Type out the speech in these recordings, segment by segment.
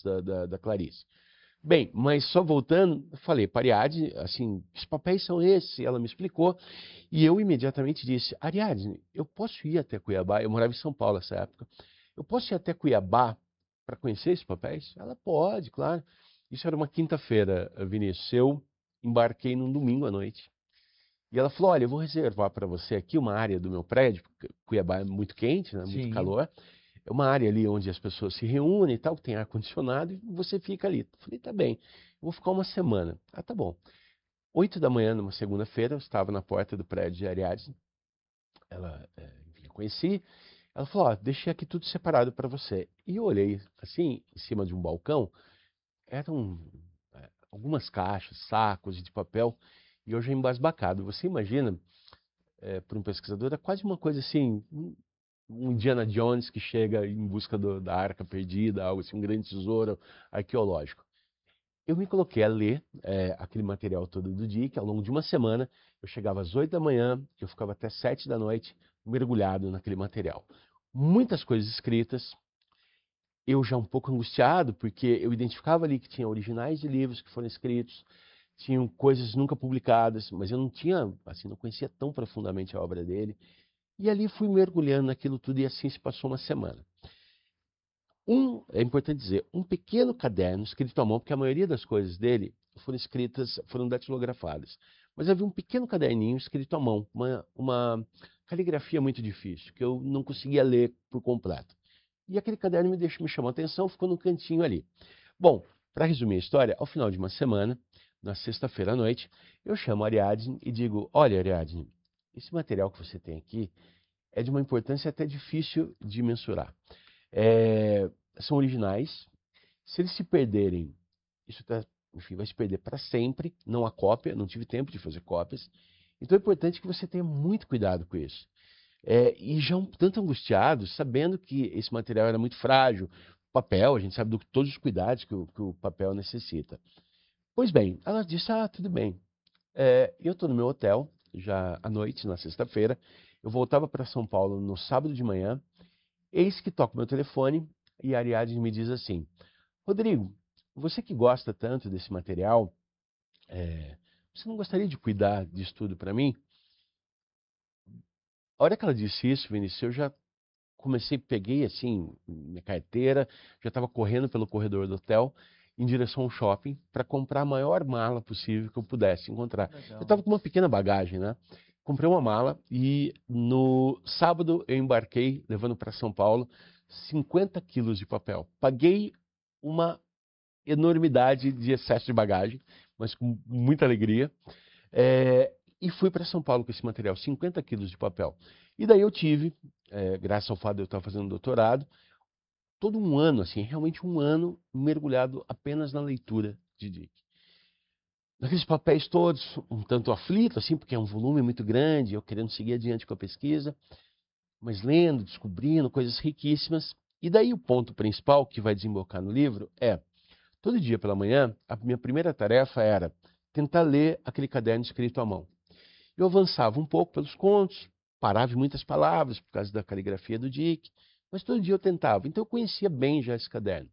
da Clarice. Bem, mas só voltando, eu falei para a Ariadne, assim, que papéis são esses? E ela me explicou, e eu imediatamente disse, Ariadne, eu posso ir até Cuiabá? Eu morava em São Paulo nessa época. Eu posso ir até Cuiabá para conhecer esses papéis? Ela pode, claro. Isso era uma quinta-feira, Vinícius. Eu embarquei num domingo à noite. E ela falou, olha, eu vou reservar para você aqui uma área do meu prédio, porque Cuiabá é muito quente, né, muito Sim. calor. É uma área ali onde as pessoas se reúnem e tal, que tem ar-condicionado, e você fica ali. Eu falei, tá bem, eu vou ficar uma semana. Ah, tá bom. 8 da manhã, numa segunda-feira, eu estava na porta do prédio de Ariadne. Ela, enfim, eu conheci. Ela falou, ó, deixei aqui tudo separado para você. E eu olhei, assim, em cima de um balcão, eram algumas caixas, sacos de papel, e eu já embasbacado. Você imagina, para um pesquisador, é quase uma coisa assim, um Indiana Jones que chega em busca da Arca Perdida, algo assim, um grande tesouro arqueológico. Eu me coloquei a ler aquele material todo do Dick ao longo de uma semana. Eu chegava às 8 da manhã, eu ficava até 7 da noite mergulhado naquele material. Muitas coisas escritas, eu já um pouco angustiado, porque eu identificava ali que tinha originais de livros que foram escritos, tinham coisas nunca publicadas, mas eu não tinha, assim, não conhecia tão profundamente a obra dele. E ali fui mergulhando naquilo tudo e assim se passou uma semana. É importante dizer, um pequeno caderno escrito à mão, porque a maioria das coisas dele foram escritas, foram datilografadas. Mas havia um pequeno caderninho escrito à mão, uma caligrafia muito difícil, que eu não conseguia ler por completo. E aquele caderno me chamou a atenção, ficou no cantinho ali. Bom, para resumir a história, ao final de uma semana, na sexta-feira à noite, eu chamo a Ariadne e digo, olha, Ariadne, esse material que você tem aqui é de uma importância até difícil de mensurar. São originais. Se eles se perderem, enfim, vai se perder para sempre. Não há cópia, não tive tempo de fazer cópias. Então é importante que você tenha muito cuidado com isso. E já um tanto angustiado, sabendo que esse material era muito frágil, papel, a gente sabe de todos os cuidados que o papel necessita. Pois bem, ela disse, tudo bem. Eu estou no meu hotel, já à noite, na sexta-feira. Eu voltava para São Paulo no sábado de manhã. Eis que toco meu telefone e a Ariadne me diz assim, Rodrigo, você que gosta tanto desse material, você não gostaria de cuidar disso tudo para mim? A hora que ela disse isso, Vinícius, eu já peguei assim minha carteira, já estava correndo pelo corredor do hotel em direção ao shopping para comprar a maior mala possível que eu pudesse encontrar. Eu Legal. estava com uma pequena bagagem, né? Comprei uma mala e no sábado eu embarquei levando para São Paulo 50 quilos de papel. Paguei uma enormidade de excesso de bagagem, mas com muita alegria. E fui para São Paulo com esse material, 50 quilos de papel. E daí eu tive, graças ao fato de eu estar fazendo doutorado, todo um ano, assim, realmente um ano mergulhado apenas na leitura de Dick. Naqueles papéis todos, um tanto aflito, assim, porque é um volume muito grande, eu querendo seguir adiante com a pesquisa, mas lendo, descobrindo coisas riquíssimas. E daí o ponto principal que vai desembocar no livro todo dia pela manhã, a minha primeira tarefa era tentar ler aquele caderno escrito à mão. Eu avançava um pouco pelos contos, parava em muitas palavras por causa da caligrafia do Dick, mas todo dia eu tentava. Então eu conhecia bem já esse caderno.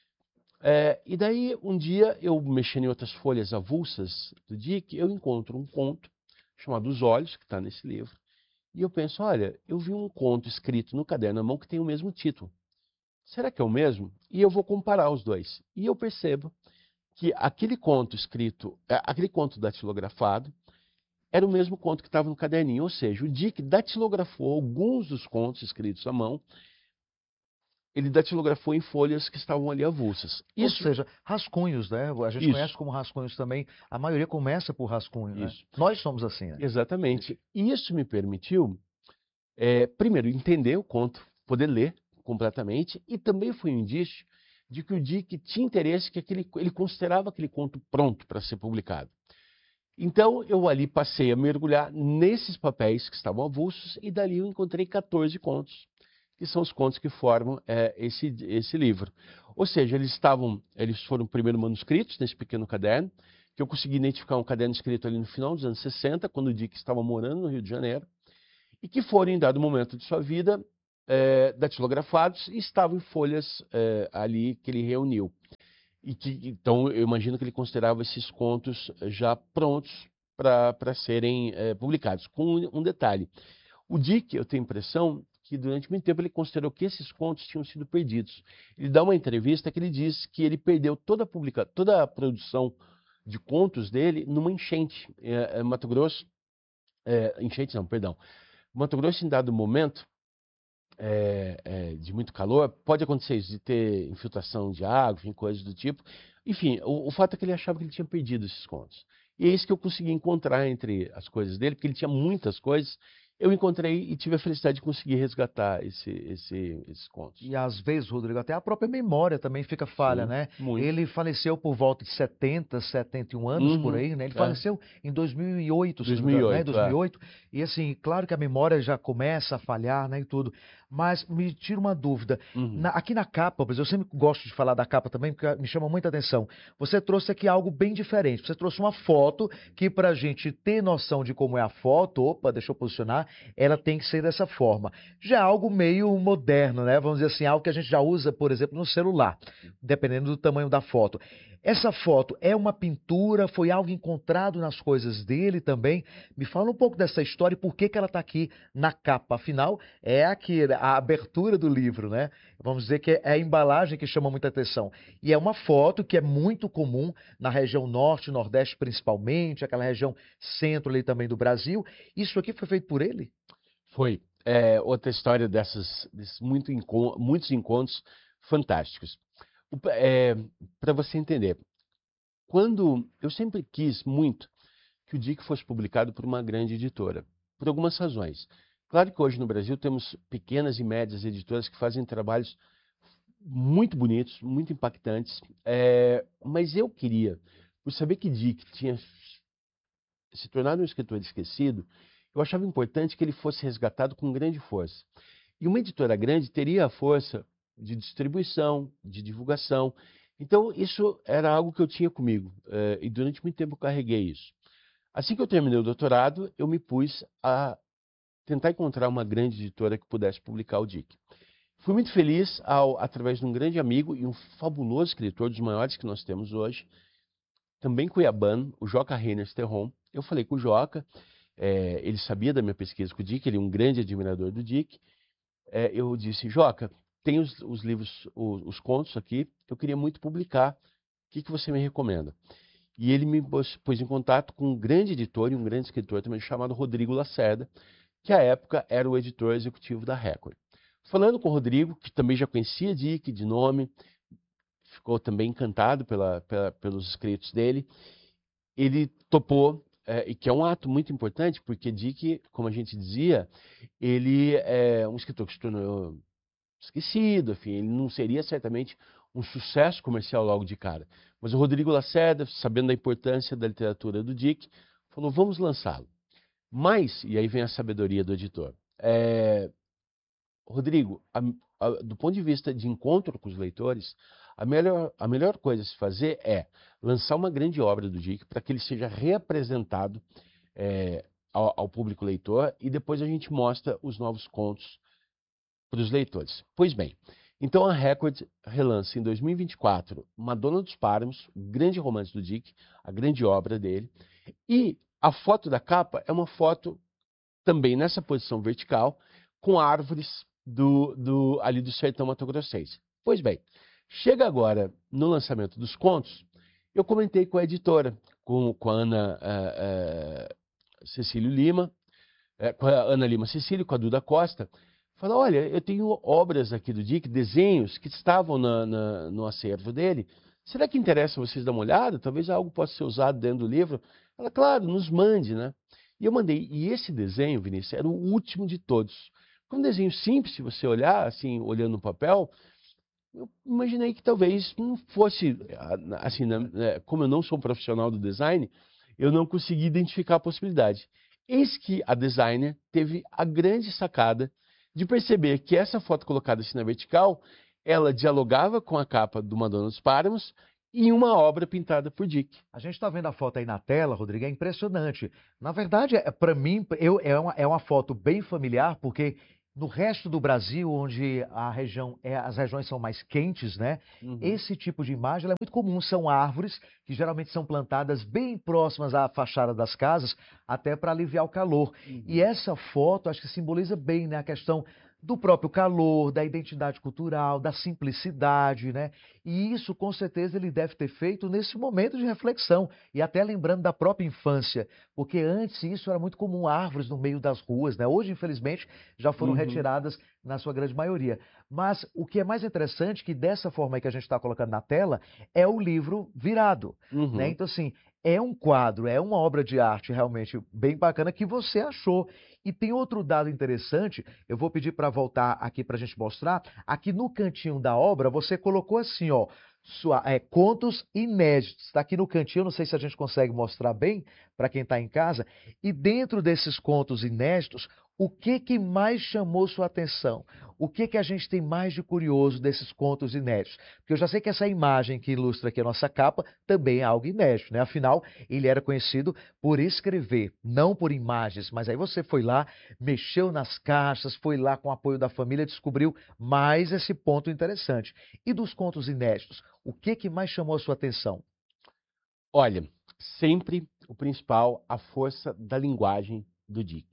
E daí, um dia, eu mexendo em outras folhas avulsas do Dick, eu encontro um conto chamado Os Olhos, que está nesse livro, e eu penso, olha, eu vi um conto escrito no caderno à mão que tem o mesmo título. Será que é o mesmo? E eu vou comparar os dois. E eu percebo que aquele conto datilografado, era o mesmo conto que estava no caderninho, ou seja, o Dick datilografou alguns dos contos escritos à mão, ele datilografou em folhas que estavam ali avulsas. Ou seja, rascunhos, né? A gente conhece Isso, como rascunhos também. A maioria começa por rascunho, né? isso, Nós somos assim, né? exatamente. E isso me permitiu, primeiro, entender o conto, poder ler completamente, e também foi um indício de que o Dick tinha interesse, que ele considerava aquele conto pronto para ser publicado. Então, eu ali passei a mergulhar nesses papéis que estavam avulsos e dali eu encontrei 14 contos, que são os contos que formam esse livro. Ou seja, eles foram primeiro manuscritos nesse pequeno caderno, que eu consegui identificar um caderno escrito ali no final dos anos 60, quando o Dick estava morando no Rio de Janeiro, e que foram, em dado momento de sua vida, datilografados e estavam em folhas ali que ele reuniu. Então, eu imagino que ele considerava esses contos já prontos para serem publicados. Com um detalhe: o Dick, eu tenho a impressão que durante muito tempo ele considerou que esses contos tinham sido perdidos. Ele dá uma entrevista que ele diz que ele perdeu toda a produção de contos dele numa enchente. Mato Grosso, enchente não, perdão. Mato Grosso, em dado momento de muito calor, pode acontecer isso, de ter infiltração de água, enfim, coisas do tipo. Enfim, o fato é que ele achava que ele tinha perdido esses contos. E é isso que eu consegui encontrar entre as coisas dele, porque ele tinha muitas coisas. Eu encontrei e tive a felicidade de conseguir resgatar esses contos. E às vezes, Rodrigo, até a própria memória também fica falha, Sim, né? muito. Ele faleceu por volta de 70, 71 anos por aí, né? Ele faleceu em 2008, se não me engano, né? 2008. E assim, claro que a memória já começa a falhar, né, e tudo. Mas me tira uma dúvida. Aqui na capa, eu sempre gosto de falar da capa também, porque me chama muita atenção. Você trouxe aqui algo bem diferente. Você trouxe uma foto que, para a gente ter noção de como é a foto, opa, deixa eu posicionar, ela tem que ser dessa forma. Já é algo meio moderno, né? Vamos dizer assim, algo que a gente já usa, por exemplo, no celular, dependendo do tamanho da foto. Essa foto é uma pintura? Foi algo encontrado nas coisas dele também? Me fala um pouco dessa história e por que ela está aqui na capa. Afinal, é aqui a abertura do livro, né? Vamos dizer que é a embalagem que chama muita atenção. E é uma foto que é muito comum na região norte, nordeste principalmente, aquela região centro ali também do Brasil. Isso aqui foi feito por ele? Foi. Outra história desses muitos encontros fantásticos. Para você entender, quando eu sempre quis muito que o Dick fosse publicado por uma grande editora, por algumas razões. Claro que hoje no Brasil temos pequenas e médias editoras que fazem trabalhos muito bonitos, muito impactantes, mas eu queria, por saber que Dick tinha se tornado um escritor esquecido, eu achava importante que ele fosse resgatado com grande força. E uma editora grande teria a força de distribuição, de divulgação. Então, isso era algo que eu tinha comigo, e durante muito tempo eu carreguei isso. Assim que eu terminei o doutorado, eu me pus a tentar encontrar uma grande editora que pudesse publicar o Dick. Fui muito feliz através de um grande amigo e um fabuloso escritor, dos maiores que nós temos hoje, também cuiabano, o Joca Reiner Terron. Eu falei com o Joca, ele sabia da minha pesquisa com o Dick, ele é um grande admirador do Dick. Eu disse: Joca, tem os livros, os contos aqui, eu queria muito publicar, o que você me recomenda? E ele me pôs em contato com um grande editor e um grande escritor também chamado Rodrigo Lacerda, que à época era o editor executivo da Record. Falando com o Rodrigo, que também já conhecia Dick de nome, ficou também encantado pelos escritos dele, ele topou, e que é um ato muito importante, porque Dick, como a gente dizia, ele é um escritor que se tornou esquecido, enfim, ele não seria certamente um sucesso comercial logo de cara. Mas o Rodrigo Lacerda, sabendo da importância da literatura do Dick, falou: vamos lançá-lo. Mas, e aí vem a sabedoria do editor, Rodrigo, do ponto de vista de encontro com os leitores, a melhor coisa a se fazer é lançar uma grande obra do Dick para que ele seja reapresentado ao público leitor, e depois a gente mostra os novos contos para os leitores. Pois bem, então a Record relança em 2024 Madonna dos Páramos, o grande romance do Dick, a grande obra dele, e a foto da capa é uma foto também nessa posição vertical, com árvores ali do sertão mato-grossense. Pois bem, chega agora no lançamento dos contos, eu comentei com a editora, com a Ana Cecílio Lima, com a Ana Lima Cecílio, com a Duda Costa. Falei: olha, eu tenho obras aqui do Dick, desenhos que estavam no acervo dele. Será que interessa vocês dar uma olhada? Talvez algo possa ser usado dentro do livro. Ela: claro, nos mande, né? E eu mandei. E esse desenho, Vinícius, era o último de todos. Um desenho simples, se você olhar, assim, olhando no papel, eu imaginei que talvez não fosse, assim, como eu não sou um profissional do design, eu não consegui identificar a possibilidade. Eis que a designer teve a grande sacada de perceber que essa foto colocada assim na vertical, ela dialogava com a capa do Madonna dos Páramos e uma obra pintada por Dick. A gente está vendo a foto aí na tela, Rodrigo, é impressionante. Na verdade, para mim, é uma foto bem familiar, porque No resto do Brasil, onde as regiões são mais quentes, né? Esse tipo de imagem ela é muito comum. São árvores que geralmente são plantadas bem próximas à fachada das casas, até para aliviar o calor. E essa foto, acho que simboliza bem, né, a questão do próprio calor, da identidade cultural, da simplicidade, né? E isso, com certeza, ele deve ter feito nesse momento de reflexão e até lembrando da própria infância, porque antes isso era muito comum, árvores no meio das ruas, né? Hoje, infelizmente, já foram retiradas na sua grande maioria. Mas o que é mais interessante, que dessa forma aí que a gente está colocando na tela, é o livro virado, né? Então, assim, é um quadro, é uma obra de arte realmente bem bacana que você achou. E tem outro dado interessante, eu vou pedir para voltar aqui para a gente mostrar. Aqui no cantinho da obra, você colocou assim, ó, contos inéditos. Está aqui no cantinho, não sei se a gente consegue mostrar bem para quem está em casa. E dentro desses contos inéditos, o que mais chamou sua atenção? O que a gente tem mais de curioso desses contos inéditos? Porque eu já sei que essa imagem que ilustra aqui a nossa capa também é algo inédito, né? Afinal, ele era conhecido por escrever, não por imagens. Mas aí você foi lá, mexeu nas caixas, foi lá com o apoio da família, descobriu mais esse ponto interessante. E dos contos inéditos, o que mais chamou a sua atenção? Olha, sempre o principal, a força da linguagem do Dick.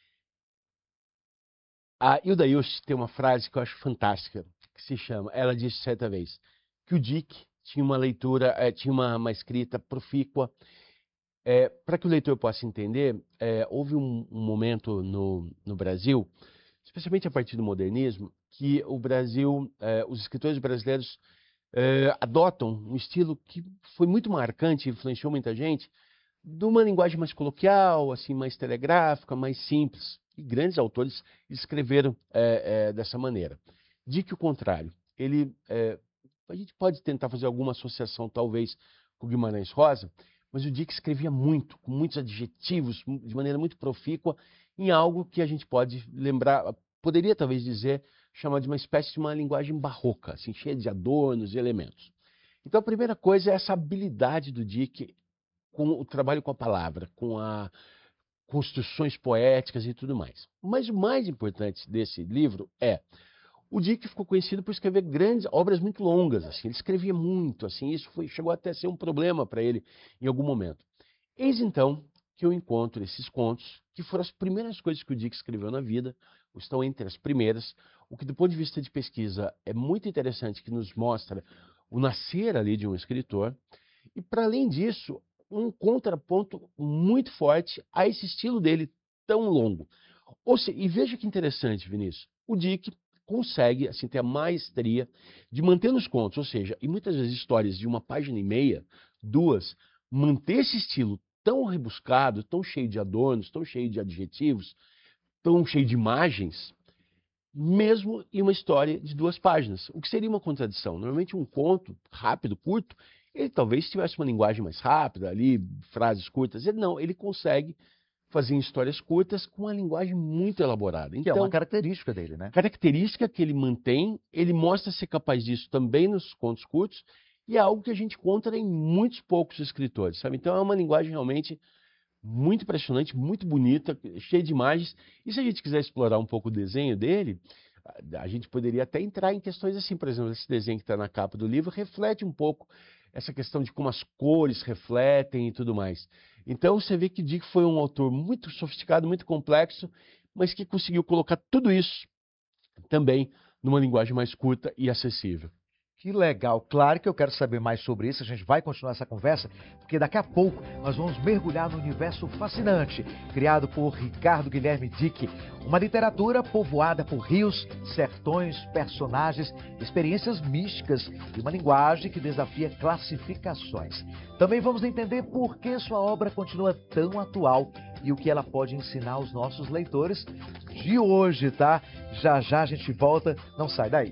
A Hilda Hilst tem uma frase que eu acho fantástica, que se chama, ela disse certa vez, que o Dick tinha uma leitura, tinha uma escrita profícua. Para que o leitor possa entender, houve um momento no Brasil, especialmente a partir do modernismo, que o Brasil, os escritores brasileiros adotam um estilo que foi muito marcante, influenciou muita gente, de uma linguagem mais coloquial, assim, mais telegráfica, mais simples. E grandes autores escreveram dessa maneira. Dick, o contrário. A gente pode tentar fazer alguma associação, talvez, com o Guimarães Rosa, mas o Dick escrevia muito, com muitos adjetivos, de maneira muito profícua, em algo que a gente pode lembrar, poderia talvez dizer, chamar de uma espécie de uma linguagem barroca, assim, cheia de adornos e elementos. Então, a primeira coisa é essa habilidade do Dick com o trabalho com a palavra, com as construções poéticas e tudo mais. Mas o mais importante desse livro o Dick ficou conhecido por escrever grandes obras muito longas, assim, ele escrevia muito, assim, isso chegou até a ser um problema para ele em algum momento. Eis então que eu encontro esses contos, que foram as primeiras coisas que o Dick escreveu na vida, estão entre as primeiras, o que do ponto de vista de pesquisa é muito interessante, que nos mostra o nascer ali de um escritor, e para além disso, um contraponto muito forte a esse estilo dele tão longo. E veja que interessante, Vinícius, o Dick consegue assim, ter a maestria de manter nos contos, ou seja, e muitas vezes histórias de 1,5 página, 2, manter esse estilo tão rebuscado, tão cheio de adornos, tão cheio de adjetivos, tão cheio de imagens, mesmo em uma história de 2 páginas, o que seria uma contradição. Normalmente um conto rápido, curto, ele talvez tivesse uma linguagem mais rápida ali, frases curtas. Ele consegue fazer histórias curtas com uma linguagem muito elaborada. Que é uma característica dele, né? Característica que ele mantém, ele mostra ser capaz disso também nos contos curtos, e é algo que a gente encontra em muitos poucos escritores, sabe? Então é uma linguagem realmente muito impressionante, muito bonita, cheia de imagens. E se a gente quiser explorar um pouco o desenho dele, a gente poderia até entrar em questões assim, por exemplo, esse desenho que está na capa do livro reflete um pouco essa questão de como as cores refletem e tudo mais. Então você vê que Dick foi um autor muito sofisticado, muito complexo, mas que conseguiu colocar tudo isso também numa linguagem mais curta e acessível. Que legal, claro que eu quero saber mais sobre isso, a gente vai continuar essa conversa, porque daqui a pouco nós vamos mergulhar no universo fascinante, criado por Ricardo Guilherme Dick, uma literatura povoada por rios, sertões, personagens, experiências místicas e uma linguagem que desafia classificações. Também vamos entender por que sua obra continua tão atual e o que ela pode ensinar aos nossos leitores de hoje, tá? Já já a gente volta, não sai daí.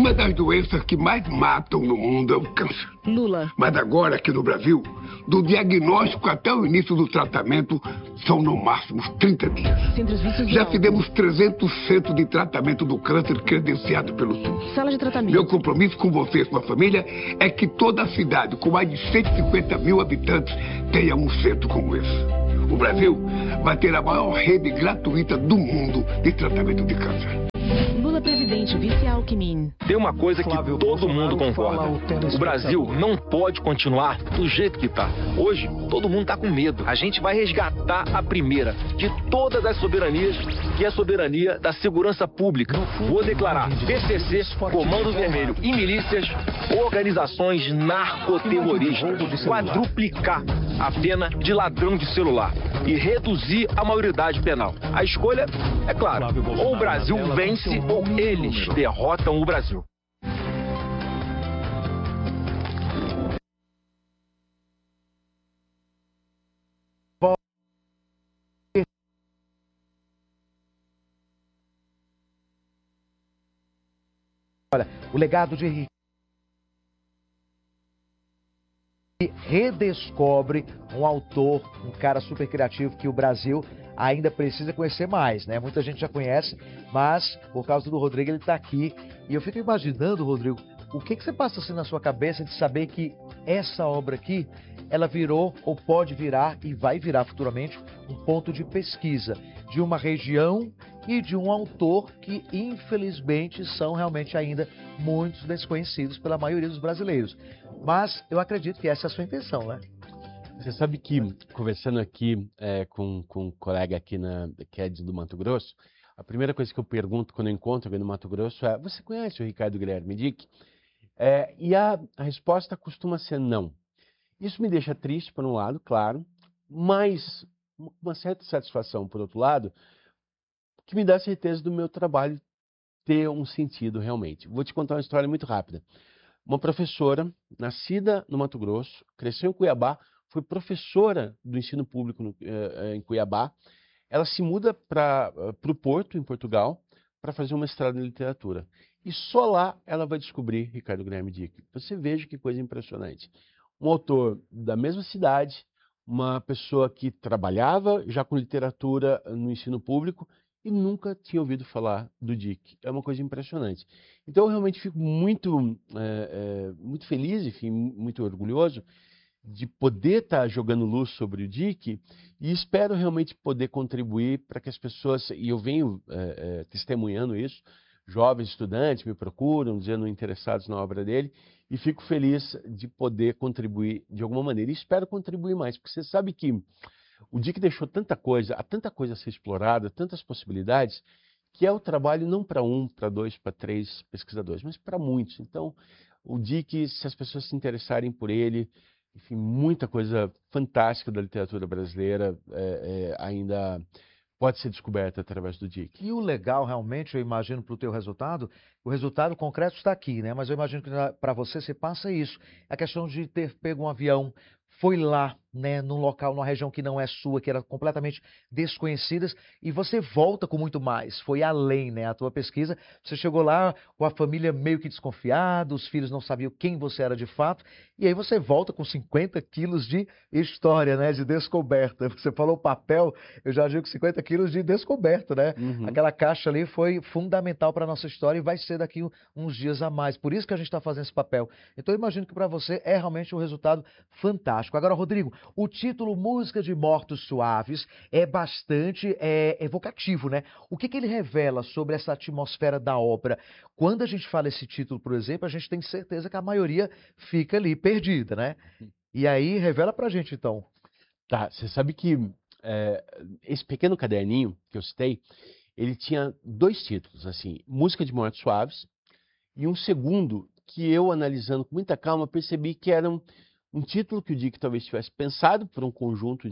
Uma das doenças que mais matam no mundo é o câncer. Lula. Mas agora, aqui no Brasil, do diagnóstico até o início do tratamento, são no máximo 30 dias. Já fizemos 300 centros de tratamento do câncer credenciado pelo SUS. Sala de tratamento. Meu compromisso com você e sua família é que toda a cidade, com mais de 150 mil habitantes, tenha um centro como esse. O Brasil vai ter a maior rede gratuita do mundo de tratamento de câncer. Lula presidente, vice Alckmin. Tem uma coisa que todo mundo concorda. O Brasil não pode continuar do jeito que está. Hoje, todo mundo está com medo. A gente vai resgatar a primeira de todas as soberanias, que é a soberania da segurança pública. Vou declarar PCC, Comando Vermelho e milícias, organizações narcoterroristas. Quadruplicar a pena de ladrão de celular e reduzir a maioridade penal. A escolha é clara. Ou o Brasil vence ou eles derrotam o Brasil. Olha, o legado de Henrique redescobre um autor, um cara super criativo que o Brasil ainda precisa conhecer mais, né? Muita gente já conhece, mas por causa do Rodrigo ele está aqui. E eu fico imaginando, Rodrigo, o que você passa assim na sua cabeça de saber que essa obra aqui, ela virou ou pode virar e vai virar futuramente um ponto de pesquisa de uma região e de um autor que infelizmente são realmente ainda muitos desconhecidos pela maioria dos brasileiros. Mas eu acredito que essa é a sua intenção, né? Você sabe que, conversando aqui com um colega aqui que é do Mato Grosso, a primeira coisa que eu pergunto quando eu encontro alguém no Mato Grosso é: você conhece o Ricardo Guilherme Dick? E a resposta costuma ser não. Isso me deixa triste, por um lado, claro, mas uma certa satisfação, por outro lado, que me dá certeza do meu trabalho ter um sentido realmente. Vou te contar uma história muito rápida. Uma professora, nascida no Mato Grosso, cresceu em Cuiabá, foi professora do ensino público em Cuiabá. Ela se muda para o Porto, em Portugal, para fazer um mestrado em literatura. E só lá ela vai descobrir Ricardo Guilherme Dick. Você veja que coisa impressionante. Um autor da mesma cidade, uma pessoa que trabalhava já com literatura no ensino público e nunca tinha ouvido falar do Dick. É uma coisa impressionante. Então eu realmente fico muito feliz, enfim, muito orgulhoso de poder estar jogando luz sobre o Dick e espero realmente poder contribuir para que as pessoas, e eu venho testemunhando isso, jovens estudantes me procuram, dizendo interessados na obra dele, e fico feliz de poder contribuir de alguma maneira. E espero contribuir mais, porque você sabe que o Dick deixou tanta coisa, há tanta coisa a ser explorada, tantas possibilidades, que é o trabalho não para um, para dois, para três pesquisadores, mas para muitos. Então, o Dick, se as pessoas se interessarem por ele, enfim, muita coisa fantástica da literatura brasileira ainda pode ser descoberta através do Dick. E o legal, realmente, eu imagino, para o teu resultado, o resultado concreto está aqui, né? Mas eu imagino que para você passa isso. A questão de ter pego um avião, foi lá, né, num local, numa região que não é sua, que era completamente desconhecidas, e você volta com muito mais. Foi além, né? A tua pesquisa, você chegou lá com a família meio que desconfiada, os filhos não sabiam quem você era de fato, e aí você volta com 50 quilos de história, né? De descoberta. Você falou papel, eu já digo 50 quilos de descoberta, né? Uhum. Aquela caixa ali foi fundamental para a nossa história e vai ser daqui uns dias a mais. Por isso que a gente está fazendo esse papel. Então eu imagino que para você é realmente um resultado fantástico. Agora, Rodrigo, o título Música de Mortos Suaves é bastante evocativo, né? O que ele revela sobre essa atmosfera da obra? Quando a gente fala esse título, por exemplo, a gente tem certeza que a maioria fica ali perdida, né? E aí, revela pra gente, então. Tá, você sabe que esse pequeno caderninho que eu citei, ele tinha dois títulos, assim, Música de Mortos Suaves, e um segundo que eu, analisando com muita calma, percebi que era um título que o Dick talvez tivesse pensado por um conjunto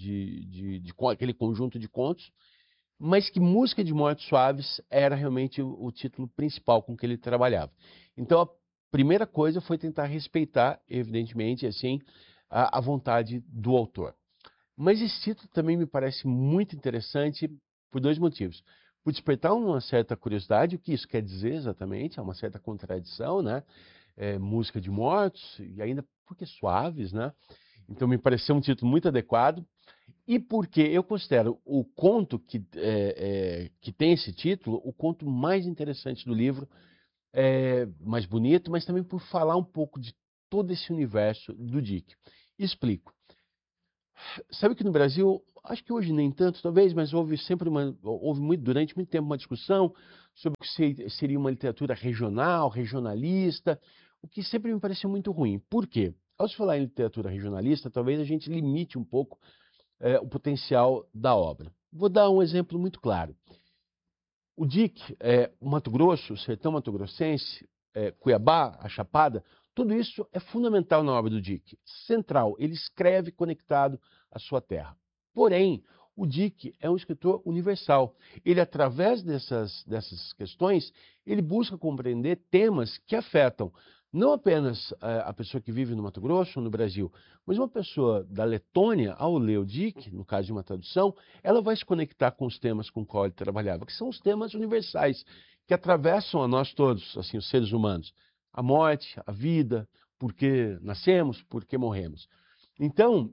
aquele conjunto de contos, mas que Música de Mortos Suaves era realmente o título principal com que ele trabalhava. Então, a primeira coisa foi tentar respeitar, evidentemente, assim, a vontade do autor. Mas esse título também me parece muito interessante por dois motivos. por despertar uma certa curiosidade, o que isso quer dizer exatamente, é uma certa contradição, né? Música de mortos, e ainda porque suaves, né? Então me pareceu um título muito adequado, e porque eu considero o conto que tem esse título o conto mais interessante do livro, mais bonito, mas também por falar um pouco de todo esse universo do Dick. Explico. Sabe que no Brasil, acho que hoje nem tanto, talvez, mas houve durante muito tempo uma discussão sobre o que seria uma literatura regional, regionalista, o que sempre me pareceu muito ruim. Por quê? Ao se falar em literatura regionalista, talvez a gente limite um pouco o potencial da obra. Vou dar um exemplo muito claro. O Dick, o Mato Grosso, o sertão mato-grossense, Cuiabá, a Chapada, tudo isso é fundamental na obra do Dick. Central, ele escreve conectado à sua terra. Porém, o Dick é um escritor universal. Ele, através dessas questões, ele busca compreender temas que afetam não apenas a pessoa que vive no Mato Grosso ou no Brasil, mas uma pessoa da Letônia, ao ler o Dick, no caso de uma tradução, ela vai se conectar com os temas com os quais ele trabalhava, que são os temas universais, que atravessam a nós todos, assim, os seres humanos. A morte, a vida, por que nascemos, por que morremos. Então,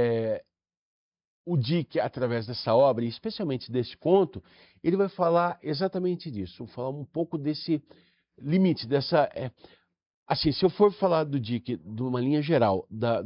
o Dick, através dessa obra, e especialmente desse conto, ele vai falar exatamente disso, falar um pouco desse limite, assim, se eu for falar do Dick de uma linha geral,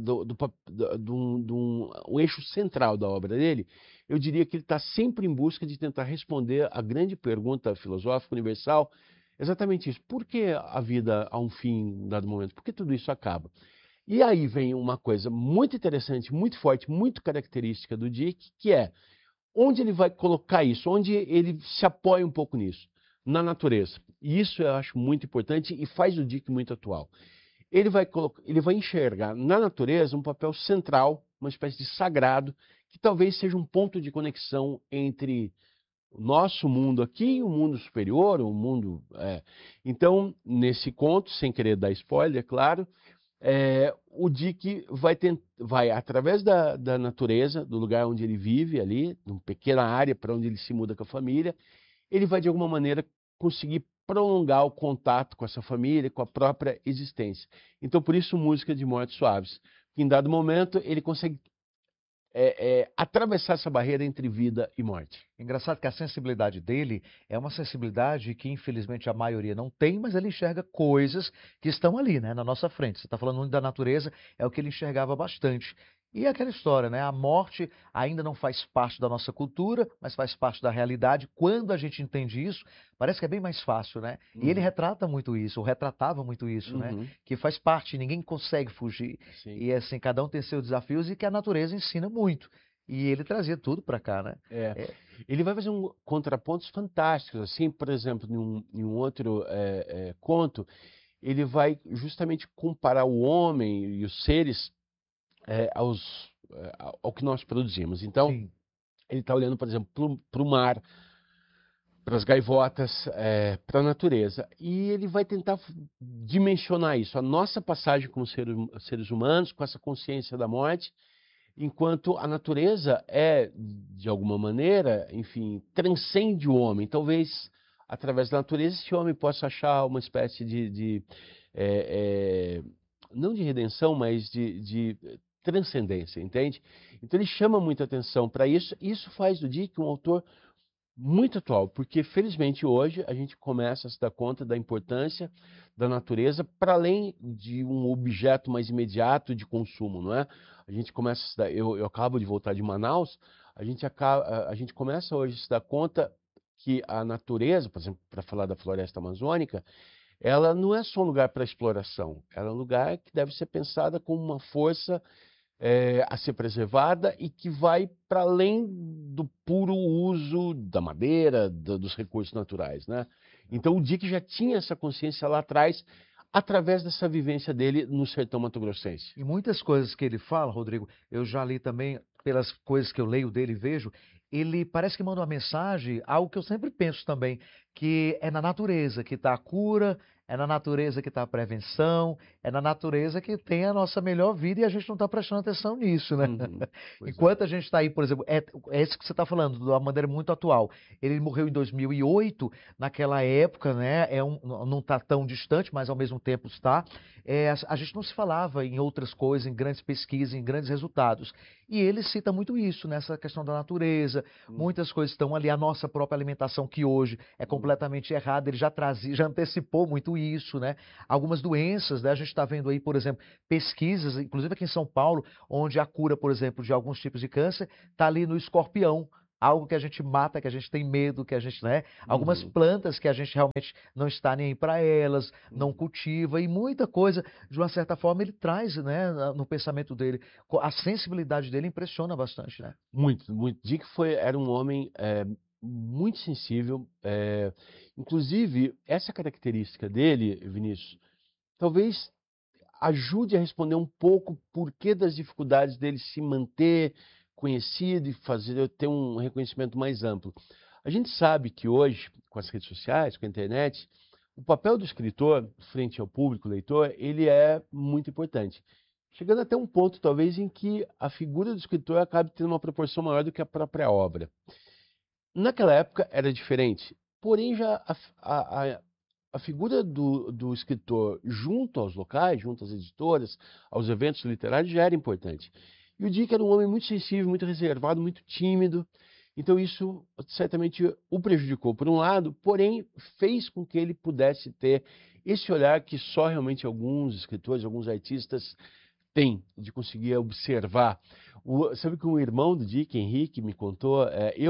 um eixo central da obra dele, eu diria que ele está sempre em busca de tentar responder a grande pergunta filosófica universal, exatamente isso. Por que a vida há um fim em dado momento? Por que tudo isso acaba? E aí vem uma coisa muito interessante, muito forte, muito característica do Dick, que é onde ele vai colocar isso, onde ele se apoia um pouco nisso. Na natureza. E isso eu acho muito importante e faz o Dick muito atual. Ele vai enxergar na natureza um papel central, uma espécie de sagrado, que talvez seja um ponto de conexão entre o nosso mundo aqui e o mundo superior, o mundo... Então, nesse conto, sem querer dar spoiler, claro, o Dick vai através da natureza, do lugar onde ele vive ali, numa pequena área para onde ele se muda com a família, ele vai, de alguma maneira, conseguir prolongar o contato com essa família, com a própria existência. Então, por isso, música de mortes suaves. Em dado momento, ele consegue atravessar essa barreira entre vida e morte. Engraçado que a sensibilidade dele é uma sensibilidade que, infelizmente, a maioria não tem, mas ele enxerga coisas que estão ali, né, na nossa frente. Você está falando muito da natureza, é o que ele enxergava bastante. E aquela história, né? A morte ainda não faz parte da nossa cultura, mas faz parte da realidade. Quando a gente entende isso, parece que é bem mais fácil, né? E ele retrata muito isso, ou retratava muito isso, né? Que faz parte, ninguém consegue fugir. Sim. E assim, cada um tem seus desafios e que a natureza ensina muito. E ele trazia tudo para cá, né? Ele vai fazer contrapontos fantásticos, assim, por exemplo, em um outro conto, ele vai justamente comparar o homem e os seres ao que nós produzimos. Então, sim, ele está olhando, por exemplo, para o mar, para as gaivotas, para a natureza. E ele vai tentar dimensionar isso, a nossa passagem como seres humanos, com essa consciência da morte, enquanto a natureza de alguma maneira, enfim, transcende o homem. Talvez, através da natureza, esse homem possa achar uma espécie não de redenção, mas de transcendência, entende? Então ele chama muita atenção para isso, e isso faz do Dick um autor muito atual, porque felizmente hoje a gente começa a se dar conta da importância da natureza para além de um objeto mais imediato de consumo, não é? A gente começa a se dar, eu acabo de voltar de Manaus, a gente começa hoje a se dar conta que a natureza, por exemplo, para falar da floresta amazônica, ela não é só um lugar para exploração, ela é um lugar que deve ser pensada como uma força a ser preservada e que vai para além do puro uso da madeira, dos recursos naturais, né? Então o Dick já tinha essa consciência lá atrás, através dessa vivência dele no sertão mato-grossense. E muitas coisas que ele fala, Rodrigo, eu já li também, pelas coisas que eu leio dele e vejo, ele parece que manda uma mensagem, algo que eu sempre penso também, que é na natureza que está a cura, é na natureza que está a prevenção, é na natureza que tem a nossa melhor vida e a gente não está prestando atenção nisso, né? Enquanto a gente está aí, por exemplo, é isso que você está falando, de uma maneira muito atual. Ele morreu em 2008, naquela época, né? Não está tão distante, mas ao mesmo tempo está. A gente não se falava em outras coisas, em grandes pesquisas, em grandes resultados. E ele cita muito isso, nessa questão da natureza. Muitas coisas estão ali, a nossa própria alimentação, que hoje é completamente errada, ele já antecipou muito isso, né? Algumas doenças, né? A gente está vendo aí, por exemplo, pesquisas, inclusive aqui em São Paulo, onde a cura, por exemplo, de alguns tipos de câncer está ali no escorpião. Algo que a gente mata, que a gente tem medo, que a gente, né? Algumas plantas que a gente realmente não está nem aí para elas, não cultiva, e muita coisa, de uma certa forma, ele traz, né, no pensamento dele. A sensibilidade dele impressiona bastante, né? Muito, muito. Dick era um homem muito sensível. Inclusive, essa característica dele, Vinícius, talvez ajude a responder um pouco por que das dificuldades dele se manter conhecido e ter um reconhecimento mais amplo. A gente sabe que hoje, com as redes sociais, com a internet, o papel do escritor frente ao público, leitor, ele é muito importante. Chegando até um ponto, talvez, em que a figura do escritor acabe tendo uma proporção maior do que a própria obra. Naquela época era diferente, porém já a figura do escritor junto aos locais, junto às editoras, aos eventos literários, já era importante. E o Dick era um homem muito sensível, muito reservado, muito tímido. Então isso certamente o prejudicou por um lado, porém fez com que ele pudesse ter esse olhar que só realmente alguns escritores, alguns artistas têm, de conseguir observar. Sabe que um irmão do Dick, Henrique, me contou,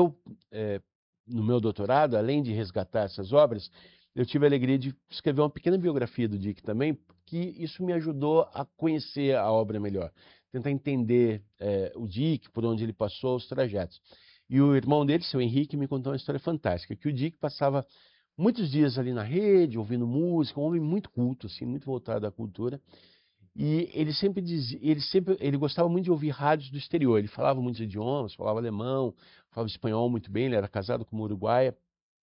no meu doutorado, além de resgatar essas obras, eu tive a alegria de escrever uma pequena biografia do Dick também, que isso me ajudou a conhecer a obra melhor, tentar entender o Dick, por onde ele passou, os trajetos. E o irmão dele, seu Henrique, me contou uma história fantástica, que o Dick passava muitos dias ali na rede, ouvindo música, um homem muito culto, assim, muito voltado à cultura. E ele sempre dizia, ele gostava muito de ouvir rádios do exterior. Ele falava muitos idiomas, falava alemão, falava espanhol muito bem, ele era casado com uma uruguaia.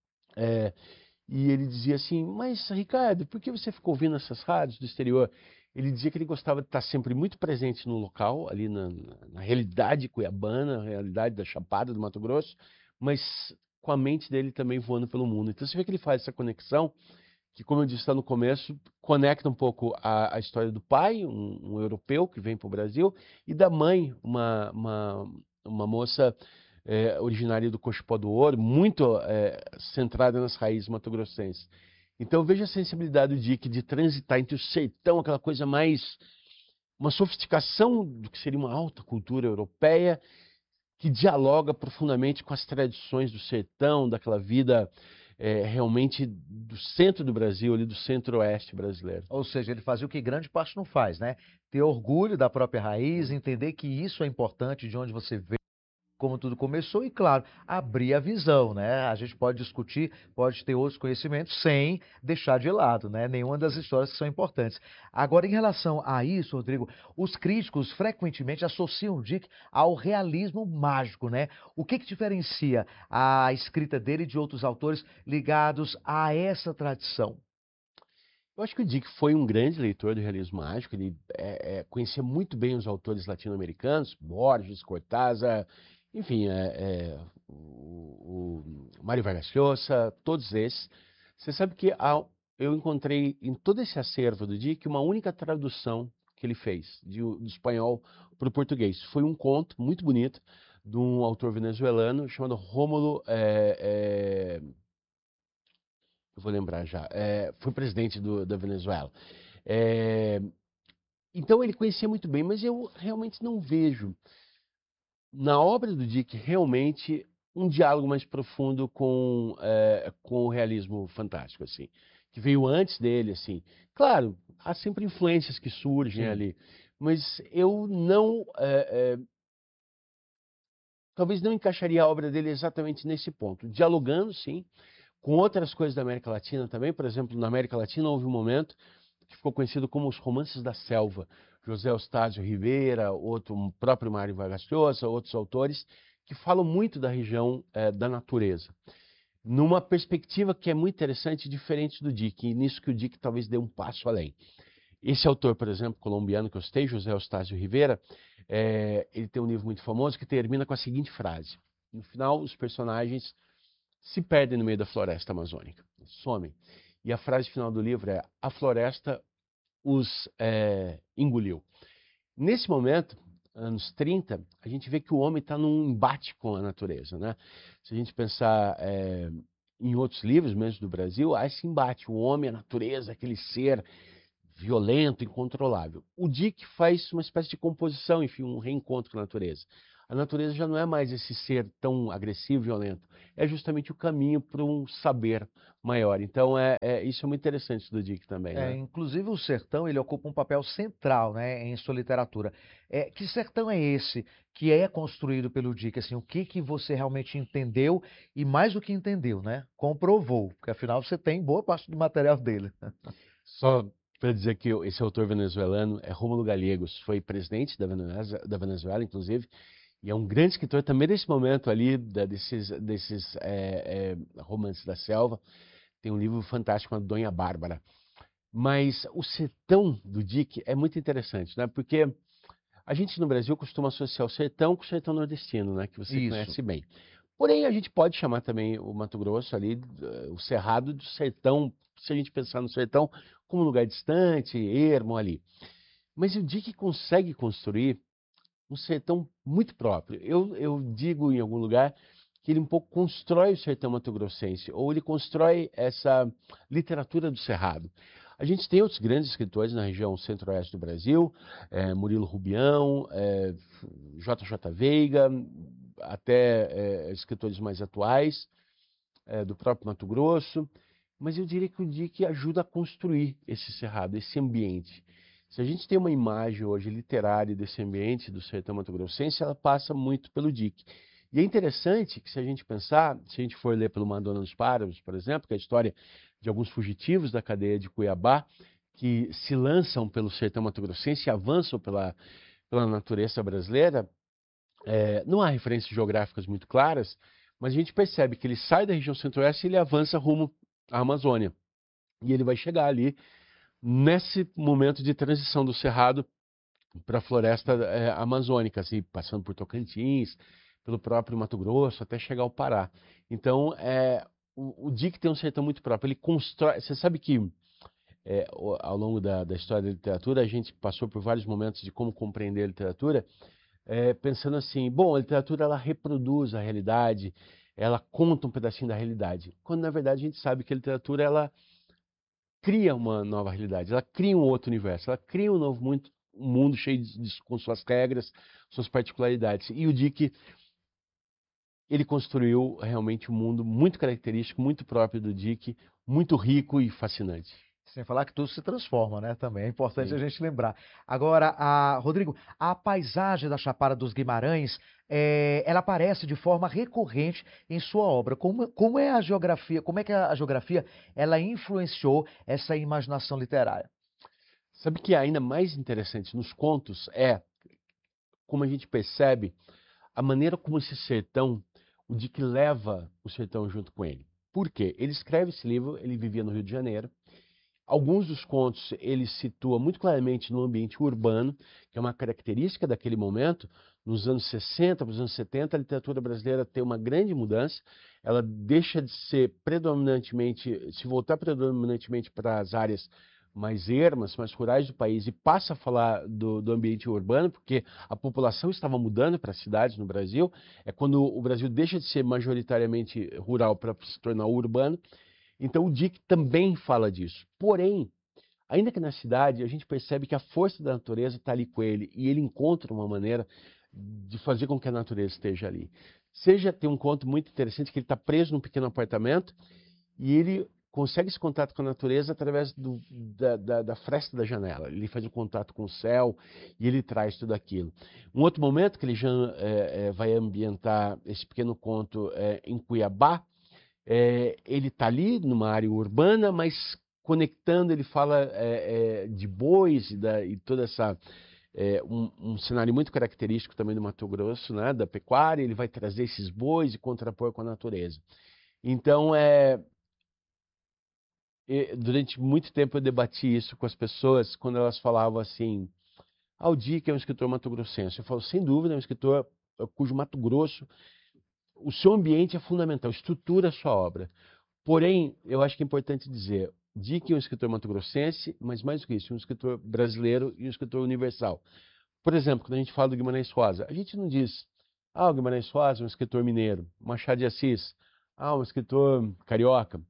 E ele dizia assim, mas Ricardo, por que você ficou ouvindo essas rádios do exterior? Ele dizia que ele gostava de estar sempre muito presente no local, ali na realidade cuiabana, na realidade da Chapada do Mato Grosso, mas com a mente dele também voando pelo mundo. Então você vê que ele faz essa conexão, que, como eu disse lá no começo, conecta um pouco a história do pai, um europeu que vem para o Brasil, e da mãe, uma moça originária do Cochipó do Ouro, muito centrada nas raízes mato-grossenses. Então veja a sensibilidade do Dick de transitar entre o sertão, aquela coisa mais, uma sofisticação do que seria uma alta cultura europeia, que dialoga profundamente com as tradições do sertão, daquela vida realmente do centro do Brasil, ali do centro-oeste brasileiro. Ou seja, ele fazia o que grande parte não faz, né? Ter orgulho da própria raiz, entender que isso é importante, de onde você veio, como tudo começou, e claro, abrir a visão, né? A gente pode discutir, pode ter outros conhecimentos sem deixar de lado, né? Nenhuma das histórias que são importantes. Agora, em relação a isso, Rodrigo, os críticos frequentemente associam o Dick ao realismo mágico, né? O que diferencia a escrita dele de outros autores ligados a essa tradição? Eu acho que o Dick foi um grande leitor do realismo mágico, ele conhecia muito bem os autores latino-americanos, Borges, Cortázar, enfim, o Mário Vargas Llosa, todos esses. Você sabe que eu encontrei em todo esse acervo do Dick uma única tradução que ele fez, do espanhol para o português. Foi um conto muito bonito de um autor venezuelano chamado Rómulo... eu vou lembrar já, foi presidente da Venezuela. Então ele conhecia muito bem, mas eu realmente não vejo na obra do Dick realmente um diálogo mais profundo com o realismo fantástico, assim, que veio antes dele, assim. Claro, há sempre influências que surgem ali, mas eu não... talvez não encaixaria a obra dele exatamente nesse ponto. Dialogando, sim, com outras coisas da América Latina também. Por exemplo, na América Latina houve um momento que ficou conhecido como os romances da selva. José Eustáquio Rivera, o próprio Mário Vargas Llosa, outros autores que falam muito da região da natureza. numa perspectiva que é muito interessante, diferente do Dick, e nisso que o Dick talvez dê um passo além. Esse autor, por exemplo, colombiano que eu citei, José Eustácio Rivera, ele tem um livro muito famoso que termina com a seguinte frase. No final, os personagens se perdem no meio da floresta amazônica, somem. E a frase final do livro é: a floresta os engoliu. Nesse momento, anos 30, a gente vê que o homem está num embate com a natureza, né? Se a gente pensar em outros livros, mesmo do Brasil, há esse embate. O homem, a natureza, aquele ser violento, incontrolável. O Dick faz uma espécie de composição, enfim, um reencontro com a natureza. A natureza já não é mais esse ser tão agressivo e violento. É justamente o caminho para um saber maior. Então, isso é muito interessante do Dick também, né? Inclusive, o sertão, ele ocupa um papel central, né, em sua literatura. Que sertão é esse que é construído pelo Dick? Assim, o que você realmente entendeu e, mais do que entendeu, né, comprovou? Porque, afinal, você tem boa parte do material dele. Só para dizer que esse autor venezuelano é Rômulo Gallegos, foi presidente da Venezuela, inclusive, e é um grande escritor também desse momento ali, desses romances da selva. Tem um livro fantástico chamado Dona Bárbara. Mas o sertão do Dick é muito interessante, né? Porque a gente no Brasil costuma associar o sertão com o sertão nordestino, né? Que você conhece bem. Porém, a gente pode chamar também o Mato Grosso ali, o Cerrado, do sertão, se a gente pensar no sertão como um lugar distante, ermo ali. Mas o Dick consegue construir um sertão muito próprio. Eu digo em algum lugar que ele um pouco constrói o sertão mato-grossense, ou ele constrói essa literatura do Cerrado. A gente tem outros grandes escritores na região centro-oeste do Brasil, Murilo Rubião, J.J. Veiga, até escritores mais atuais, do próprio Mato Grosso, mas eu diria que o Dick ajuda a construir esse cerrado, esse ambiente. Se a gente tem uma imagem hoje literária desse ambiente do sertão mato-grossense, ela passa muito pelo Dick. E é interessante que, se a gente pensar, se a gente for ler pelo Madonna dos Páramos, por exemplo, que é a história de alguns fugitivos da cadeia de Cuiabá, que se lançam pelo sertão mato-grossense e avançam pela natureza brasileira, não há referências geográficas muito claras, mas a gente percebe que ele sai da região centro-oeste e ele avança rumo à Amazônia. E ele vai chegar ali nesse momento de transição do Cerrado para a floresta amazônica, assim, passando por Tocantins, pelo próprio Mato Grosso, até chegar ao Pará. Então, o Dick tem um sertão muito próprio. Ele constrói... Você sabe que, ao longo da história da literatura, a gente passou por vários momentos de como compreender a literatura, pensando assim, bom, a literatura ela reproduz a realidade, ela conta um pedacinho da realidade, quando, na verdade, a gente sabe que a literatura ela cria uma nova realidade, ela cria um outro universo, ela cria um novo mundo, um mundo cheio com suas regras, suas particularidades. E o Dick, ele construiu realmente um mundo muito característico, muito próprio do Dick, muito rico e fascinante. Sem falar que tudo se transforma, né? Também é importante a gente lembrar. Agora, Rodrigo, a paisagem da Chapada dos Guimarães, ela aparece de forma recorrente em sua obra. Como é a geografia? Como é que a geografia ela influenciou essa imaginação literária? Sabe que ainda mais interessante nos contos como a gente percebe a maneira como esse sertão, o Dick leva o sertão junto com ele. Por quê? Ele escreve esse livro, ele vivia no Rio de Janeiro. Alguns dos contos ele situa muito claramente no ambiente urbano, que é uma característica daquele momento. Nos anos 60 para os anos 70, a literatura brasileira tem uma grande mudança. Ela deixa de ser se voltar predominantemente para as áreas mais ermas, mais rurais do país, e passa a falar do ambiente urbano, porque a população estava mudando para as cidades no Brasil. É quando o Brasil deixa de ser majoritariamente rural para se tornar urbano. Então o Dick também fala disso. Porém, ainda que na cidade, a gente percebe que a força da natureza está ali com ele, e ele encontra uma maneira de fazer com que a natureza esteja ali. Tem um conto muito interessante que ele está preso num pequeno apartamento e ele consegue esse contato com a natureza através da fresta da janela. Ele faz um contato com o céu e ele traz tudo aquilo. Um outro momento que ele já vai ambientar esse pequeno conto em Cuiabá, ele está ali numa área urbana, mas conectando, ele fala de bois e toda essa... um cenário muito característico também do Mato Grosso, né, da pecuária. Ele vai trazer esses bois e contrapor com a natureza. Então, durante muito tempo eu debati isso com as pessoas quando elas falavam assim, o Dick é um escritor mato-grossense. Eu falo, sem dúvida, é um escritor cujo Mato Grosso, o seu ambiente é fundamental, estrutura a sua obra. Porém, eu acho que é importante dizer, Dick é um escritor mato-grossense, mas mais do que isso, um escritor brasileiro e um escritor universal. Por exemplo, quando a gente fala do Guimarães Rosa, a gente não diz, o Guimarães Rosa é um escritor mineiro, Machado de Assis, um escritor carioca,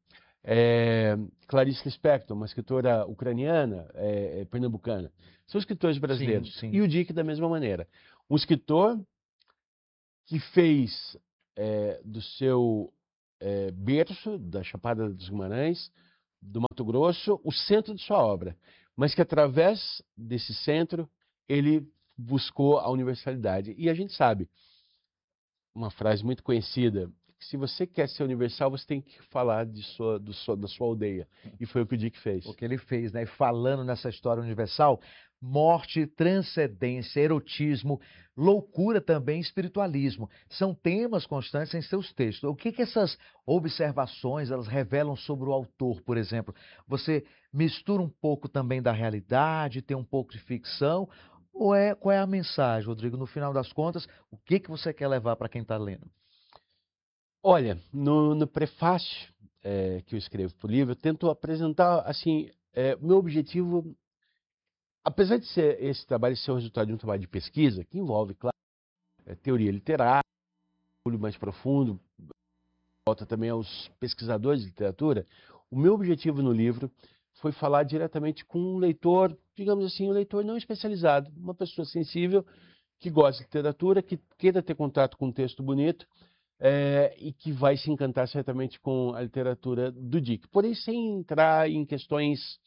Clarice Lispector, uma escritora ucraniana, pernambucana. São escritores brasileiros. Sim, sim. E o Dick da mesma maneira. Um escritor que fez do seu berço, da Chapada dos Guimarães, do Mato Grosso, o centro de sua obra. Mas que através desse centro, ele buscou a universalidade. E a gente sabe, uma frase muito conhecida, que se você quer ser universal, você tem que falar da sua aldeia. E foi o que o Dick fez. O que ele fez, né? Falando nessa história universal, morte, transcendência, erotismo, loucura também, espiritualismo. São temas constantes em seus textos. O que essas observações elas revelam sobre o autor, por exemplo? Você mistura um pouco também da realidade, tem um pouco de ficção, ou qual é a mensagem, Rodrigo? No final das contas, o que você quer levar para quem está lendo? Olha, no prefácio que eu escrevo para o livro, eu tento apresentar, assim, o meu objetivo, apesar de esse trabalho ser o resultado de um trabalho de pesquisa, que envolve, claro, teoria literária, um olho mais profundo, volta também aos pesquisadores de literatura, o meu objetivo no livro foi falar diretamente com um leitor, digamos assim, um leitor não especializado, uma pessoa sensível, que gosta de literatura, que queira ter contato com um texto bonito, e que vai se encantar certamente com a literatura do Dick. Porém, sem entrar em questões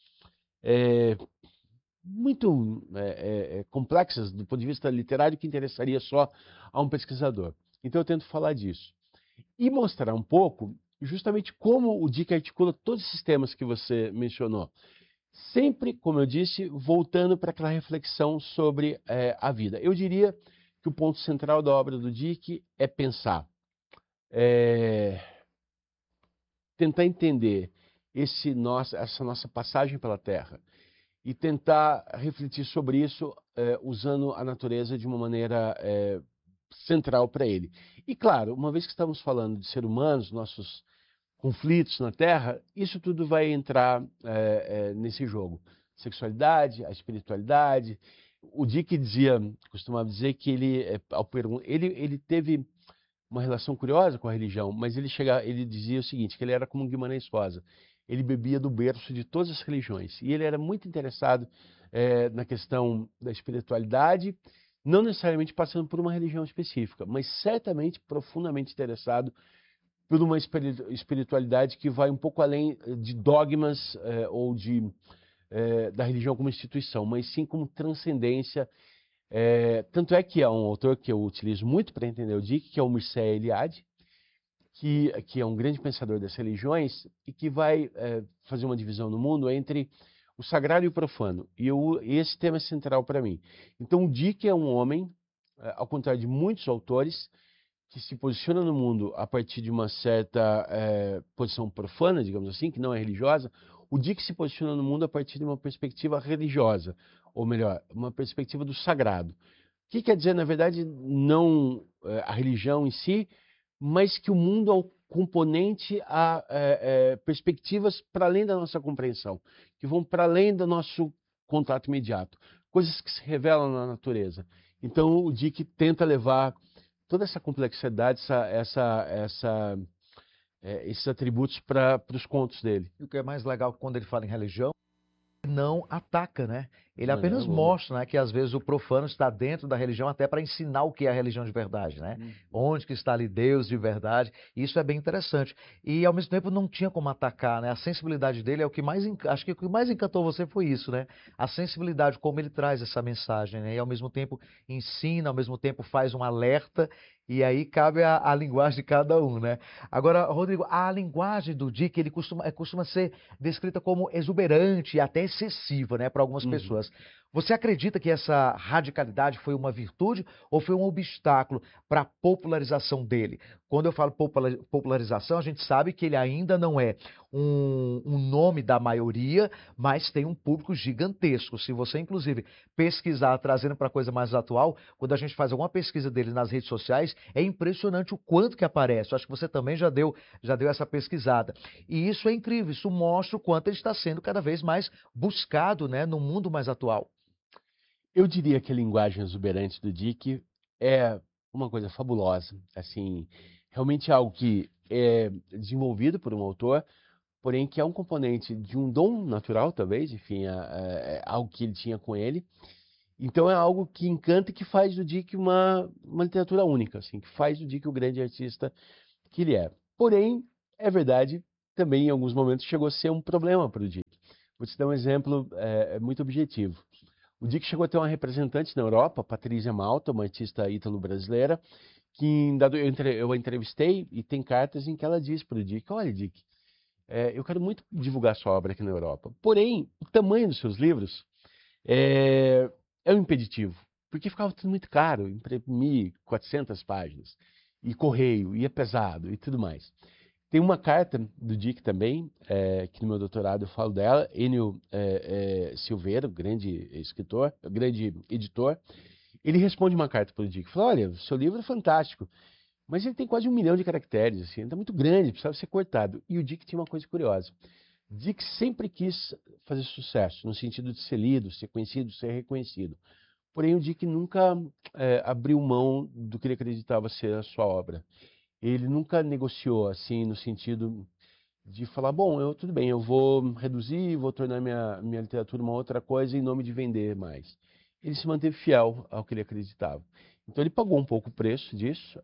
muito complexas do ponto de vista literário que interessaria só a um pesquisador. Então eu tento falar disso. E mostrar um pouco justamente como o Dick articula todos esses temas que você mencionou. Sempre, como eu disse, voltando para aquela reflexão sobre a vida. Eu diria que o ponto central da obra do Dick é pensar. Tentar entender essa nossa passagem pela Terra e tentar refletir sobre isso usando a natureza de uma maneira central para ele. E claro, uma vez que estamos falando de seres humanos, nossos conflitos na Terra, isso tudo vai entrar nesse jogo. Sexualidade, a espiritualidade. O Dick costumava dizer que ele teve uma relação curiosa com a religião, mas ele dizia o seguinte, que ele era como um Guimarães Rosa. Ele bebia do berço de todas as religiões. E ele era muito interessado na questão da espiritualidade, não necessariamente passando por uma religião específica, mas certamente profundamente interessado por uma espiritualidade que vai um pouco além de dogmas ou da religião como instituição, mas sim como transcendência. Tanto é que há um autor que eu utilizo muito para entender o Dick, que é o Mircea Eliade, que é um grande pensador das religiões e que vai fazer uma divisão no mundo entre o sagrado e o profano. E esse tema é central para mim. Então o Dick é um homem, ao contrário de muitos autores, que se posiciona no mundo a partir de uma certa posição profana, digamos assim, que não é religiosa. O Dick se posiciona no mundo a partir de uma perspectiva religiosa, ou melhor, uma perspectiva do sagrado. O que quer dizer, na verdade, não a religião em si, mas que o mundo é um componente a perspectivas para além da nossa compreensão, que vão para além do nosso contato imediato, coisas que se revelam na natureza. Então o Dick tenta levar toda essa complexidade, esses atributos para os contos dele. E o que é mais legal quando ele fala em religião, não ataca, né? Ele apenas mostra, né, que às vezes o profano está dentro da religião até para ensinar o que é a religião de verdade, né? Onde que está ali Deus de verdade. Isso é bem interessante. E ao mesmo tempo não tinha como atacar, né? A sensibilidade dele é o que mais, acho que o que mais encantou você foi isso, né? A sensibilidade, como ele traz essa mensagem, né? E ao mesmo tempo ensina, ao mesmo tempo faz um alerta E aí cabe a linguagem de cada um, né? Agora, Rodrigo, a linguagem do Dick, ele costuma ser descrita como exuberante e até excessiva, né, para algumas pessoas. Você acredita que essa radicalidade foi uma virtude ou foi um obstáculo para a popularização dele? Quando eu falo popularização, a gente sabe que ele ainda não é um nome da maioria, mas tem um público gigantesco. Se você, inclusive, pesquisar, trazendo para a coisa mais atual, quando a gente faz alguma pesquisa dele nas redes sociais, é impressionante o quanto que aparece. Eu acho que você também já deu essa pesquisada. E isso é incrível, isso mostra o quanto ele está sendo cada vez mais buscado, né, no mundo mais atual. Eu diria que a linguagem exuberante do Dick é uma coisa fabulosa, assim, realmente é algo que é desenvolvido por um autor, porém que é um componente de um dom natural, talvez, enfim, é algo que ele tinha com ele. Então é algo que encanta e que faz do Dick uma literatura única, assim, que faz do Dick o grande artista que ele é. Porém, é verdade, também em alguns momentos chegou a ser um problema para o Dick. Vou te dar um exemplo muito objetivo. O Dick chegou a ter uma representante na Europa, Patrícia Malta, uma artista ítalo-brasileira, que eu a entrevistei e tem cartas em que ela diz para o Dick: olha, Dick, eu quero muito divulgar sua obra aqui na Europa. Porém, o tamanho dos seus livros é um impeditivo, porque ficava tudo muito caro, imprimir 400 páginas, e correio, e é pesado, e tudo mais. Tem uma carta do Dick também, que no meu doutorado eu falo dela, Enio Silveira, grande escritor, grande editor. Ele responde uma carta para o Dick, fala: olha, o seu livro é fantástico, mas ele tem quase 1 milhão de caracteres, assim, está muito grande, precisava ser cortado. E o Dick tinha uma coisa curiosa. Dick sempre quis fazer sucesso, no sentido de ser lido, ser conhecido, ser reconhecido. Porém, o Dick nunca abriu mão do que ele acreditava ser a sua obra. Ele nunca negociou, assim, no sentido de falar: bom, tudo bem, eu vou reduzir, vou tornar minha literatura uma outra coisa em nome de vender mais. Ele se manteve fiel ao que ele acreditava. Então ele pagou um pouco o preço disso,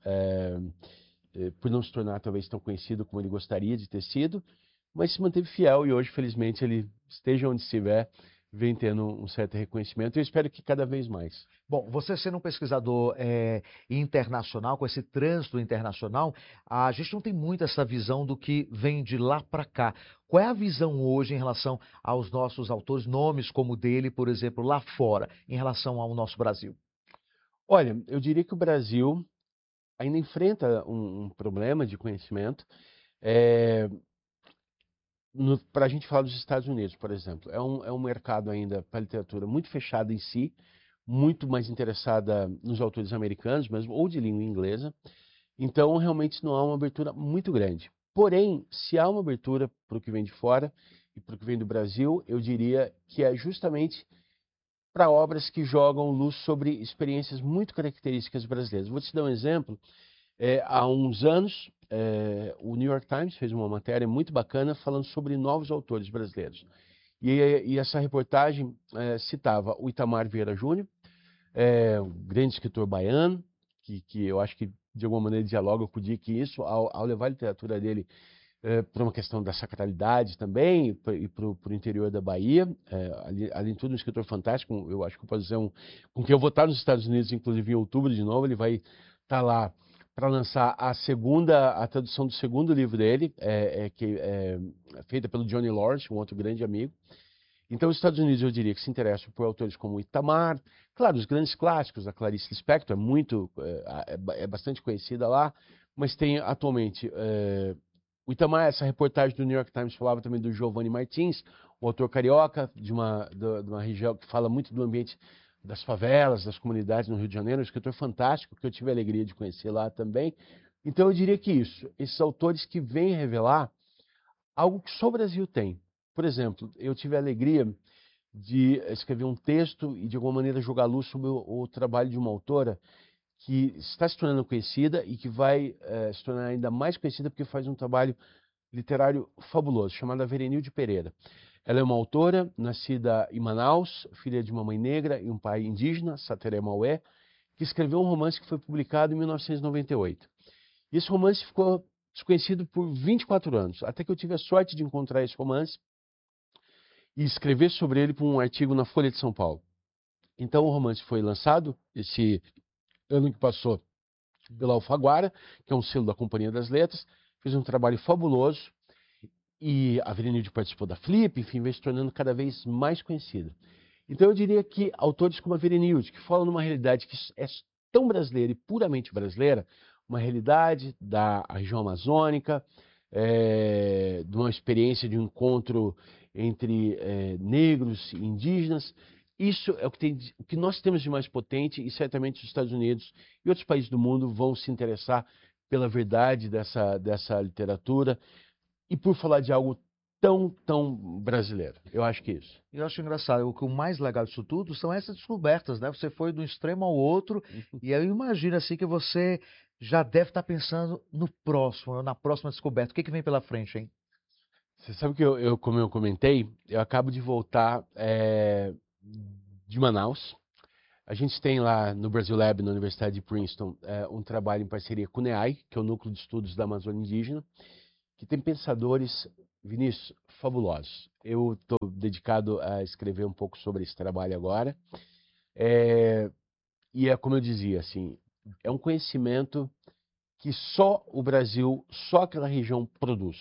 por não se tornar talvez tão conhecido como ele gostaria de ter sido, mas se manteve fiel e hoje, felizmente, ele esteja onde estiver, vem tendo um certo reconhecimento e eu espero que cada vez mais. Bom, você sendo um pesquisador internacional, com esse trânsito internacional, a gente não tem muito essa visão do que vem de lá para cá. Qual é a visão hoje em relação aos nossos autores, nomes como o dele, por exemplo, lá fora, em relação ao nosso Brasil? Olha, eu diria que o Brasil ainda enfrenta um problema de conhecimento. Para a gente falar dos Estados Unidos, por exemplo, é um mercado ainda para a literatura muito fechado em si, muito mais interessada nos autores americanos, mesmo, ou de língua inglesa. Então, realmente não há uma abertura muito grande. Porém, se há uma abertura para o que vem de fora e para o que vem do Brasil, eu diria que é justamente para obras que jogam luz sobre experiências muito características brasileiras. Vou te dar um exemplo. Há uns anos, o New York Times fez uma matéria muito bacana falando sobre novos autores brasileiros. E essa reportagem citava o Itamar Vieira Júnior, um grande escritor baiano, que eu acho que de alguma maneira dialoga com o Dick isso, ao levar a literatura dele para uma questão da sacralidade também, e para o interior da Bahia. Além de tudo, um escritor fantástico, eu acho que eu posso dizer, com quem eu vou estar nos Estados Unidos, inclusive em outubro de novo, ele vai estar lá para lançar a tradução do segundo livro dele, que é feita pelo Johnny Lawrence, um outro grande amigo. Então, os Estados Unidos, eu diria que se interessam por autores como Itamar, claro, os grandes clássicos, a Clarice Lispector é bastante conhecida lá, mas tem atualmente o Itamar. Essa reportagem do New York Times falava também do Giovanni Martins, um autor carioca de uma região que fala muito do ambiente das favelas, das comunidades no Rio de Janeiro, um escritor fantástico que eu tive a alegria de conhecer lá também. Então eu diria que esses autores que vêm revelar algo que só o Brasil tem. Por exemplo, eu tive a alegria de escrever um texto e de alguma maneira jogar luz sobre o trabalho de uma autora que está se tornando conhecida e que vai se tornar ainda mais conhecida porque faz um trabalho literário fabuloso, chamada Verenilde Pereira. Ela é uma autora nascida em Manaus, filha de uma mãe negra e um pai indígena, Sateré Maué, que escreveu um romance que foi publicado em 1998. E esse romance ficou desconhecido por 24 anos, até que eu tive a sorte de encontrar esse romance e escrever sobre ele para um artigo na Folha de São Paulo. Então o romance foi lançado esse ano que passou pela Alfaguara, que é um selo da Companhia das Letras, fez um trabalho fabuloso, e a Verenilde participou da Flip, enfim, vem se tornando cada vez mais conhecida. Então eu diria que autores como a Verenilde, que falam numa realidade que é tão brasileira e puramente brasileira, uma realidade da região amazônica, de uma experiência de um encontro entre negros e indígenas, isso é o que nós temos de mais potente, e certamente os Estados Unidos e outros países do mundo vão se interessar pela verdade dessa literatura e por falar de algo tão brasileiro. Eu acho que é isso. Eu acho engraçado. O mais legal disso tudo são essas descobertas, né? Você foi de um extremo ao outro, e eu imagino assim que você já deve estar pensando no próximo, na próxima descoberta. O que vem pela frente, hein? Você sabe que como eu comentei, eu acabo de voltar de Manaus. A gente tem lá no Brasil Lab, na Universidade de Princeton, um trabalho em parceria com o NEAI, que é o Núcleo de Estudos da Amazônia Indígena, que tem pensadores, Vinícius, fabulosos. Eu estou dedicado a escrever um pouco sobre esse trabalho agora. E é como eu dizia, assim, é um conhecimento que só o Brasil, só aquela região produz.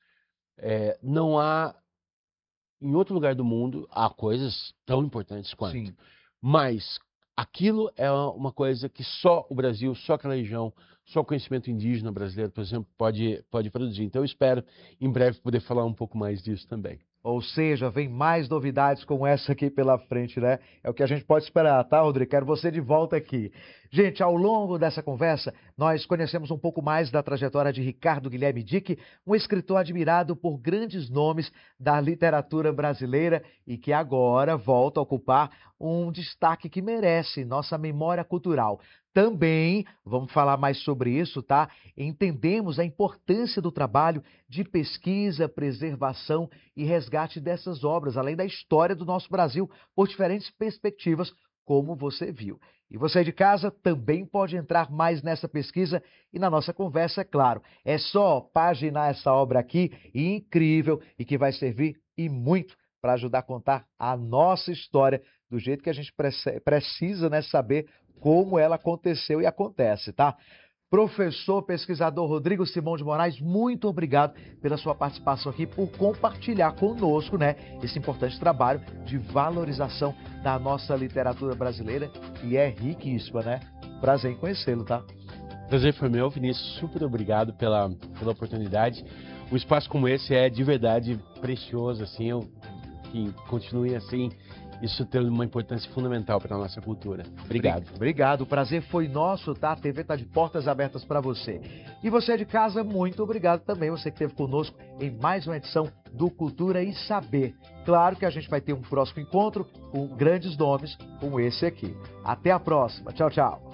Não há, em outro lugar do mundo, há coisas tão importantes quanto. Sim. Mas aquilo é uma coisa que só o Brasil, só aquela região, só o conhecimento indígena brasileiro, por exemplo, pode produzir. Então eu espero em breve poder falar um pouco mais disso também. Ou seja, vem mais novidades como essa aqui pela frente, né? É o que a gente pode esperar, tá, Rodrigo? Quero você de volta aqui. Gente, ao longo dessa conversa, nós conhecemos um pouco mais da trajetória de Ricardo Guilherme Dick, um escritor admirado por grandes nomes da literatura brasileira e que agora volta a ocupar um destaque que merece nossa memória cultural. Também vamos falar mais sobre isso, tá? Entendemos a importância do trabalho de pesquisa, preservação e resgate dessas obras, além da história do nosso Brasil, por diferentes perspectivas, como você viu. E você de casa também pode entrar mais nessa pesquisa e na nossa conversa, é claro. É só paginar essa obra aqui, incrível, e que vai servir e muito para ajudar a contar a nossa história do jeito que a gente precisa, né, saber como ela aconteceu e acontece, tá? Professor, pesquisador Rodrigo Simão de Moraes, muito obrigado pela sua participação aqui, por compartilhar conosco, né, esse importante trabalho de valorização da nossa literatura brasileira, que é riquíssima, né? Prazer em conhecê-lo, tá? Prazer foi meu, Vinícius. Super obrigado pela oportunidade. Um espaço como esse é de verdade precioso, assim, que continue assim. Isso tem uma importância fundamental para a nossa cultura. Obrigado. Obrigado. O prazer foi nosso, tá? A TV está de portas abertas para você. E você de casa, muito obrigado também. Você que esteve conosco em mais uma edição do Cultura e Saber. Claro que a gente vai ter um próximo encontro com grandes nomes como esse aqui. Até a próxima. Tchau, tchau.